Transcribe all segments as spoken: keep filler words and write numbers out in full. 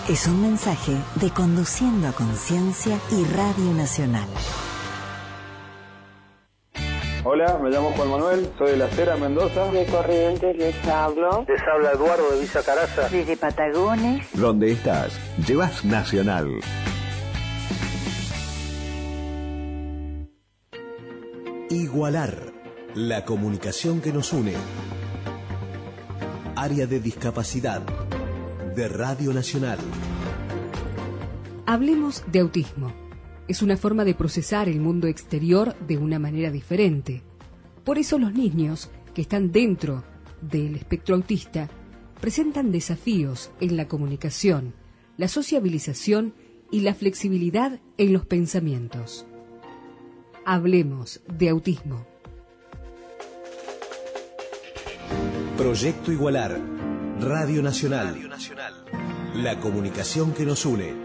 Es un mensaje de Conduciendo a Conciencia y Radio Nacional. Hola, me llamo Juan Manuel, soy de La Cera, Mendoza. De Corrientes les hablo. Les habla Eduardo de Villa Caraza. Desde Patagones. Donde estás, llevas Nacional. Igualar, la comunicación que nos une. Área de discapacidad de Radio Nacional. Hablemos de autismo. Es una forma de procesar el mundo exterior de una manera diferente. Por eso los niños que están dentro del espectro autista presentan desafíos en la comunicación, la sociabilización y la flexibilidad en los pensamientos. Hablemos de autismo. Proyecto Igualar, Radio Nacional. Radio Nacional. La comunicación que nos une.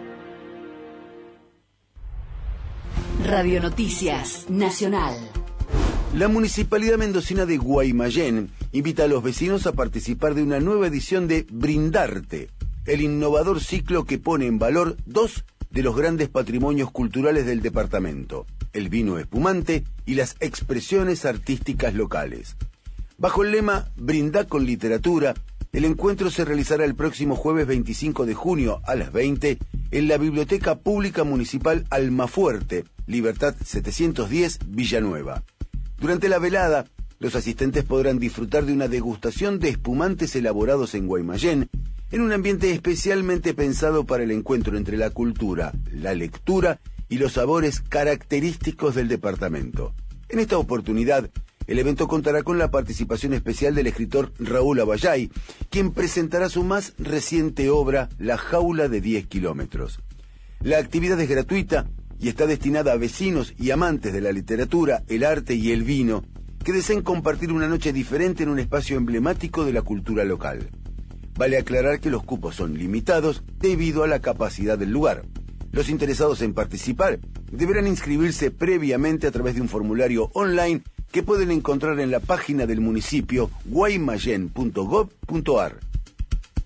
Radio Noticias Nacional. La Municipalidad Mendocina de Guaymallén invita a los vecinos a participar de una nueva edición de Brindarte, el innovador ciclo que pone en valor dos de los grandes patrimonios culturales del departamento, el vino espumante y las expresiones artísticas locales. Bajo el lema Brindá con literatura, el encuentro se realizará el próximo jueves veinticinco de junio a las veinte en la Biblioteca Pública Municipal Almafuerte, Libertad setecientos diez, Villanueva. Durante la velada, los asistentes podrán disfrutar de una degustación de espumantes elaborados en Guaymallén, en un ambiente especialmente pensado para el encuentro entre la cultura, la lectura y los sabores característicos del departamento. En esta oportunidad, el evento contará con la participación especial del escritor Raúl Abayay, quien presentará su más reciente obra, La Jaula de diez kilómetros. La actividad es gratuita y está destinada a vecinos y amantes de la literatura, el arte y el vino, que deseen compartir una noche diferente en un espacio emblemático de la cultura local. Vale aclarar que los cupos son limitados debido a la capacidad del lugar. Los interesados en participar deberán inscribirse previamente a través de un formulario online que pueden encontrar en la página del municipio guaymallén punto gob punto ar.